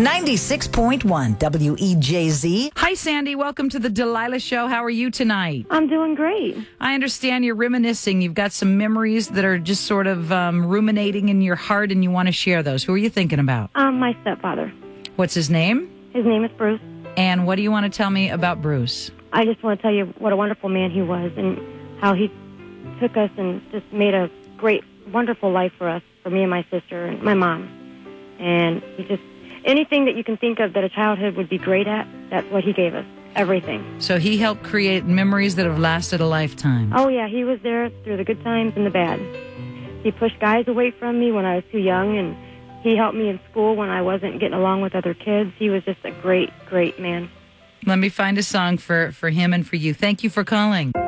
96.1 WEJZ. Hi, Sandy. Welcome to the Delilah Show. How are you tonight? I'm doing great. I understand you're reminiscing. You've got some memories that are just sort of ruminating in your heart, and you want to share those. Who are you thinking about? My stepfather. What's his name? His name is Bruce. And what do you want to tell me about Bruce? I just want to tell you what a wonderful man he was and how he took us and just made a great, wonderful life for us, for me and my sister and my mom. And he just, anything that you can think of that a childhood would be great at, that's what he gave us. Everything. So he helped create memories that have lasted a lifetime. Oh, yeah. He was there through the good times and the bad. He pushed guys away from me when I was too young, and he helped me in school when I wasn't getting along with other kids. He was just a great, great man. Let me find a song for him and for you. Thank you for calling.